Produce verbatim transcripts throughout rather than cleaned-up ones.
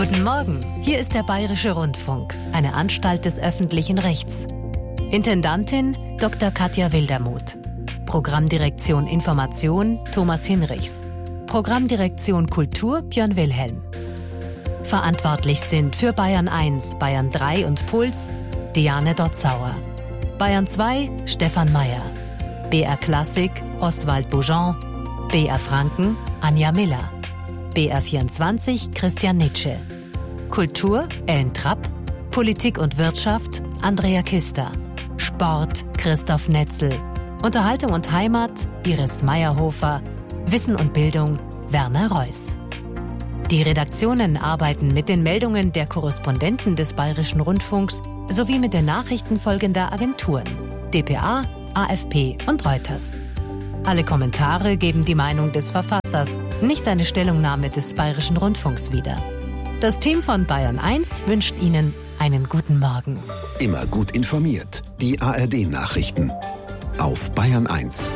Guten Morgen, hier ist der Bayerische Rundfunk, eine Anstalt des öffentlichen Rechts. Intendantin Doktor Katja Wildermuth. Programmdirektion Information Thomas Hinrichs. Programmdirektion Kultur Björn Wilhelm. Verantwortlich sind für Bayern eins, Bayern drei und Puls Diane Dotzauer. Bayern zwei Stefan Mayer. B R Klassik Oswald Boujon. B R Franken Anja Miller. B R vierundzwanzig Christian Nitsche. Kultur Ellen Trapp. Politik und Wirtschaft Andrea Kister. Sport Christoph Netzel. Unterhaltung und Heimat Iris Meyerhofer. Wissen und Bildung Werner Reuss. Die Redaktionen arbeiten mit den Meldungen der Korrespondenten des Bayerischen Rundfunks sowie mit den Nachrichten folgender Agenturen: D P A, A F P und Reuters. Alle Kommentare geben die Meinung des Verfassers, nicht eine Stellungnahme des Bayerischen Rundfunks wider. Das Team von Bayern eins wünscht Ihnen einen guten Morgen. Immer gut informiert. Die A R D-Nachrichten auf Bayern eins.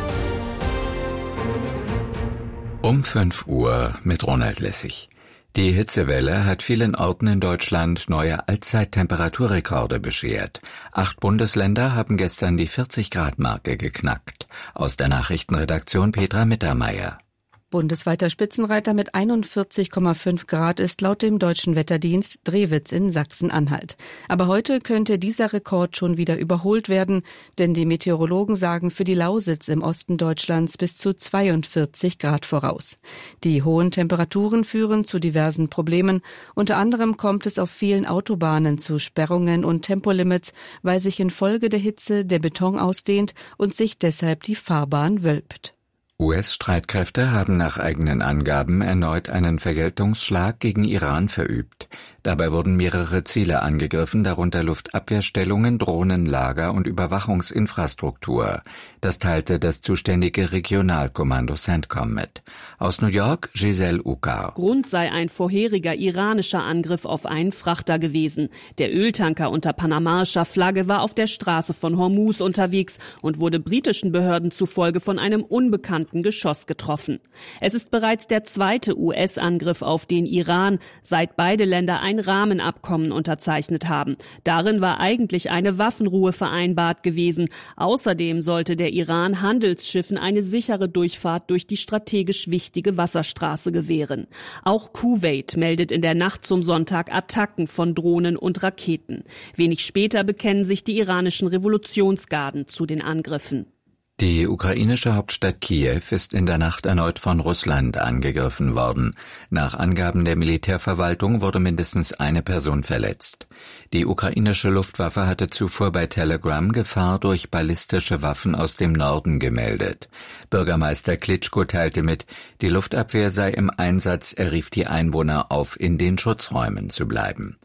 Um fünf Uhr mit Ronald Lessig. Die Hitzewelle hat vielen Orten in Deutschland neue Allzeittemperaturrekorde beschert. Acht Bundesländer haben gestern die vierzig-Grad-Marke geknackt. Aus der Nachrichtenredaktion Petra Mittermeier. Bundesweiter Spitzenreiter mit einundvierzig Komma fünf Grad ist laut dem Deutschen Wetterdienst Drewitz in Sachsen-Anhalt. Aber heute könnte dieser Rekord schon wieder überholt werden, denn die Meteorologen sagen für die Lausitz im Osten Deutschlands bis zu zweiundvierzig Grad voraus. Die hohen Temperaturen führen zu diversen Problemen. Unter anderem kommt es auf vielen Autobahnen zu Sperrungen und Tempolimits, weil sich infolge der Hitze der Beton ausdehnt und sich deshalb die Fahrbahn wölbt. U S-Streitkräfte haben nach eigenen Angaben erneut einen Vergeltungsschlag gegen Iran verübt. Dabei wurden mehrere Ziele angegriffen, darunter Luftabwehrstellungen, Drohnenlager und Überwachungsinfrastruktur. Das teilte das zuständige Regionalkommando CENTCOM mit. Aus New York, Giselle Ucar. Grund sei ein vorheriger iranischer Angriff auf einen Frachter gewesen. Der Öltanker unter panamaischer Flagge war auf der Straße von Hormuz unterwegs und wurde britischen Behörden zufolge von einem unbekannten Geschoss getroffen. Es ist bereits der zweite U S-Angriff auf den Iran, seit beide Länder ein Rahmenabkommen unterzeichnet haben. Darin war eigentlich eine Waffenruhe vereinbart gewesen. Außerdem sollte der Iran Handelsschiffen eine sichere Durchfahrt durch die strategisch wichtige Wasserstraße gewähren. Auch Kuwait meldet in der Nacht zum Sonntag Attacken von Drohnen und Raketen. Wenig später bekennen sich die iranischen Revolutionsgarden zu den Angriffen. Die ukrainische Hauptstadt Kiew ist in der Nacht erneut von Russland angegriffen worden. Nach Angaben der Militärverwaltung wurde mindestens eine Person verletzt. Die ukrainische Luftwaffe hatte zuvor bei Telegram Gefahr durch ballistische Waffen aus dem Norden gemeldet. Bürgermeister Klitschko teilte mit, die Luftabwehr sei im Einsatz, er rief die Einwohner auf, in den Schutzräumen zu bleiben.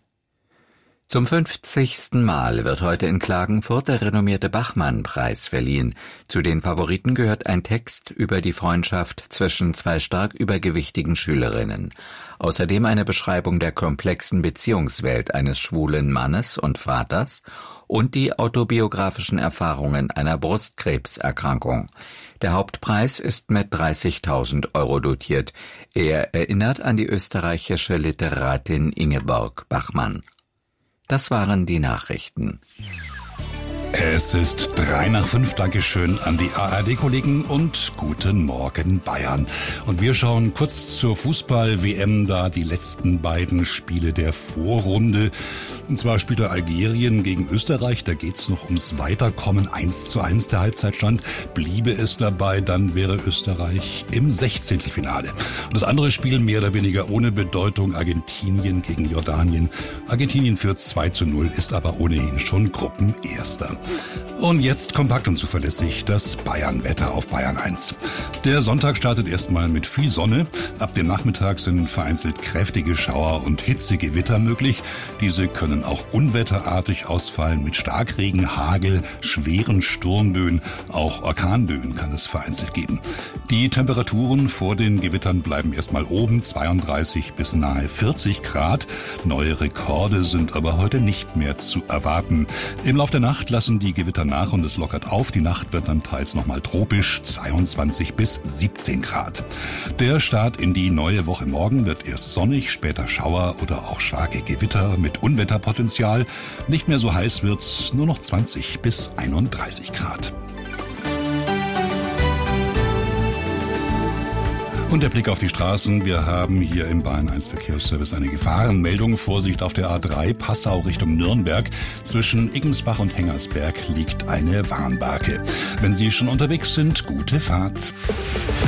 Zum fünfzigsten Mal wird heute in Klagenfurt der renommierte Bachmann-Preis verliehen. Zu den Favoriten gehört ein Text über die Freundschaft zwischen zwei stark übergewichtigen Schülerinnen. Außerdem eine Beschreibung der komplexen Beziehungswelt eines schwulen Mannes und Vaters und die autobiografischen Erfahrungen einer Brustkrebserkrankung. Der Hauptpreis ist mit dreißigtausend Euro dotiert. Er erinnert an die österreichische Literatin Ingeborg Bachmann. Das waren die Nachrichten. Es ist drei nach fünf. Dankeschön an die A R D-Kollegen und guten Morgen Bayern. Und wir schauen kurz zur Fußball-W M, da die letzten beiden Spiele der Vorrunde. Und zwar spielte Algerien gegen Österreich, da geht's noch ums Weiterkommen. eins zu eins der Halbzeitstand. Bliebe es dabei, dann wäre Österreich im Sechzehntelfinale. Und das andere Spiel mehr oder weniger ohne Bedeutung, Argentinien gegen Jordanien. Argentinien führt zwei zu null, ist aber ohnehin schon Gruppenerster. Und jetzt kompakt und zuverlässig das Bayern-Wetter auf Bayern eins. Der Sonntag startet erstmal mit viel Sonne. Ab dem Nachmittag sind vereinzelt kräftige Schauer und Hitzegewitter möglich. Diese können auch unwetterartig ausfallen mit Starkregen, Hagel, schweren Sturmböen. Auch Orkanböen kann es vereinzelt geben. Die Temperaturen vor den Gewittern bleiben erstmal oben, zweiunddreißig bis nahe vierzig Grad. Neue Rekorde sind aber heute nicht mehr zu erwarten. Im Laufe der Nacht lassen lassen die Gewitter nach und es lockert auf. Die Nacht wird dann teils nochmal tropisch, zweiundzwanzig bis siebzehn Grad. Der Start in die neue Woche morgen wird erst sonnig, später Schauer oder auch starke Gewitter mit Unwetterpotenzial. Nicht mehr so heiß wird's, nur noch zwanzig bis einunddreißig Grad. Und der Blick auf die Straßen. Wir haben hier im Bayern eins Verkehrsservice eine Gefahrenmeldung. Vorsicht auf der A drei, Passau Richtung Nürnberg. Zwischen Iggensbach und Hengersberg liegt eine Warnbarke. Wenn Sie schon unterwegs sind, gute Fahrt.